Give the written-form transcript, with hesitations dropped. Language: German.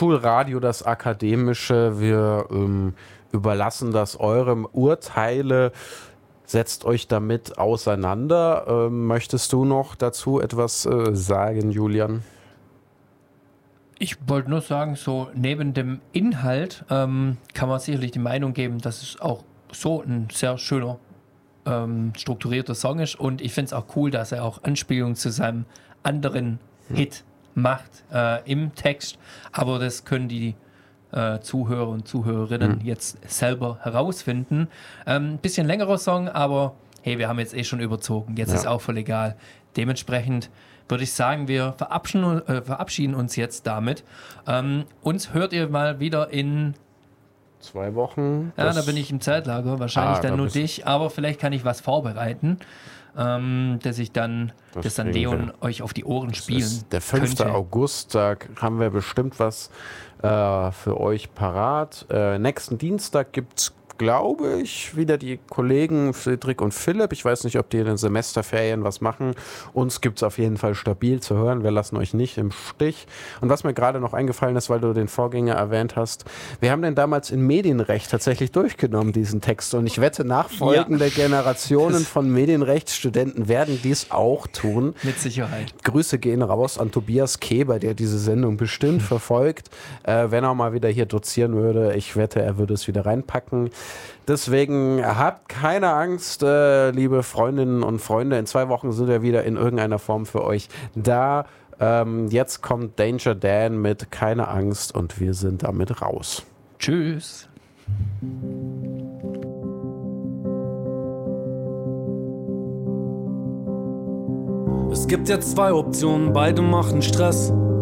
Schulradio, das Akademische. Wir überlassen das eurem Urteile. Setzt euch damit auseinander. Möchtest du noch dazu etwas sagen, Julian? Ich wollte nur sagen, so neben dem Inhalt kann man sicherlich die Meinung geben, dass es auch so ein sehr schöner, strukturierter Song ist. Und ich finde es auch cool, dass er auch Anspielungen zu seinem anderen Hit macht im Text. Aber das können die Zuhörer und Zuhörerinnen jetzt selber herausfinden. Ein bisschen längerer Song, aber hey, wir haben jetzt schon überzogen. Jetzt ist auch voll egal. Dementsprechend würde ich sagen, wir verabschieden uns jetzt damit. Uns hört ihr mal wieder in 2 Wochen. Ja, da bin ich im Zeltlager. Wahrscheinlich dann nur dich. Aber vielleicht kann ich was vorbereiten, dass dann Leon euch auf die Ohren spielen der 5. könnte. August, da haben wir bestimmt was für euch parat. Nächsten Dienstag gibt es, glaube ich, wieder die Kollegen Friedrich und Philipp. Ich weiß nicht, ob die in den Semesterferien was machen. Uns gibt es auf jeden Fall stabil zu hören. Wir lassen euch nicht im Stich. Und was mir gerade noch eingefallen ist, weil du den Vorgänger erwähnt hast, wir haben den damals in Medienrecht tatsächlich durchgenommen, diesen Text. Und ich wette, nachfolgende Generationen von Medienrechtsstudenten werden dies auch tun. Mit Sicherheit. Grüße gehen raus an Tobias Keber, der diese Sendung bestimmt verfolgt. Wenn er mal wieder hier dozieren würde, ich wette, er würde es wieder reinpacken. Deswegen habt keine Angst, liebe Freundinnen und Freunde. In 2 Wochen sind wir wieder in irgendeiner Form für euch da. Jetzt kommt Danger Dan mit Keine Angst und wir sind damit raus. Tschüss. Es gibt jetzt 2 Optionen, beide machen Stress.